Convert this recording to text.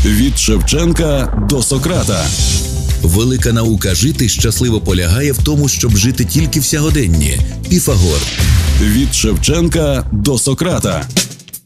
Від Шевченка до Сократа. Велика наука жити щасливо полягає в тому, щоб жити тільки в сьогоденні. Піфагор. Від Шевченка до Сократа.